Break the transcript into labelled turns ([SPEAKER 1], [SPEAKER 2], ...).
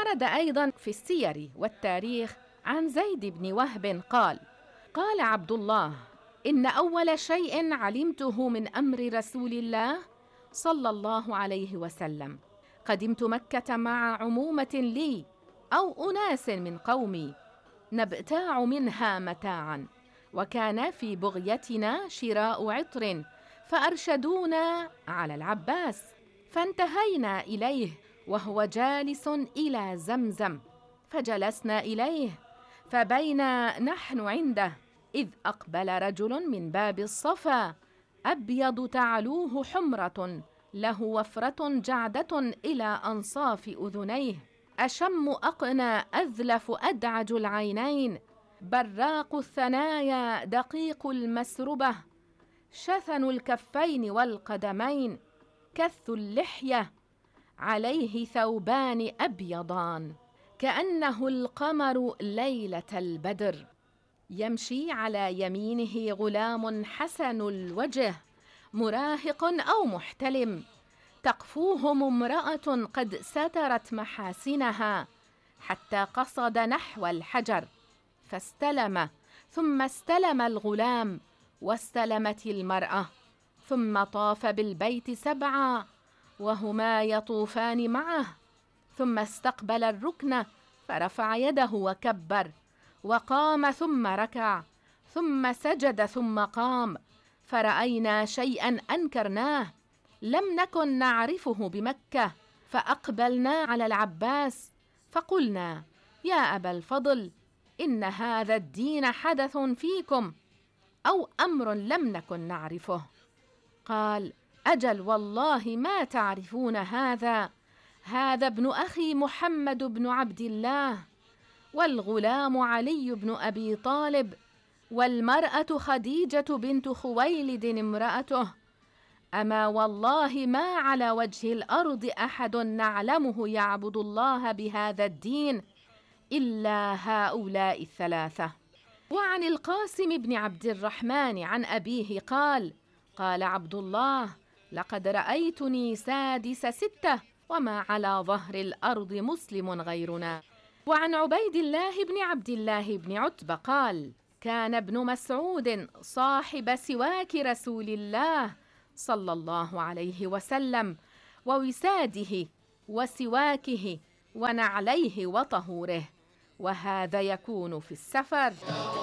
[SPEAKER 1] ورد أيضا في السير والتاريخ عن زيد بن وهب قال عبد الله: إن أول شيء علمته من أمر رسول الله صلى الله عليه وسلم، قدمت مكة مع عمومة لي أو أناس من قومي نبتاع منها متاعا، وكان في بغيتنا شراء عطر، فأرشدونا على العباس، فانتهينا إليه وهو جالس إلى زمزم، فجلسنا إليه، فبينا نحن عنده إذ أقبل رجل من باب الصفا أبيض تعلوه حمرة، له وفرة جعدة إلى أنصاف أذنيه، أشم أقنى أذلف أدعج العينين، براق الثنايا دقيق المسربة، شثن الكفين والقدمين، كث اللحية، عليه ثوبان أبيضان كأنه القمر ليلة البدر، يمشي على يمينه غلام حسن الوجه مراهق أو محتلم، تقفوهم امرأة قد سترت محاسنها، حتى قصد نحو الحجر فاستلم، ثم استلم الغلام واستلمت المرأة، ثم طاف بالبيت 7 وهما يطوفان معه، ثم استقبل الركن فرفع يده وكبر، وقام ثم ركع، ثم سجد ثم قام، فرأينا شيئا أنكرناه لم نكن نعرفه بمكة، فأقبلنا على العباس فقلنا: يا أبا الفضل، إن هذا الدين حدث فيكم أو أمر لم نكن نعرفه؟ قال: أجل والله ما تعرفون هذا ابن أخي محمد بن عبد الله، والغلام علي بن أبي طالب، والمرأة خديجة بنت خويلد امرأته، أما والله ما على وجه الأرض أحد نعلمه يعبد الله بهذا الدين إلا هؤلاء 3. وعن القاسم بن عبد الرحمن عن أبيه قال عبد الله: لقد رأيتني سادس 6 وما على ظهر الأرض مسلم غيرنا. وعن عبيد الله بن عبد الله بن عتبة قال: كان ابن مسعود صاحب سواك رسول الله صلى الله عليه وسلم، ووساده وسواكه ونعليه وطهوره، وهذا يكون في السفر.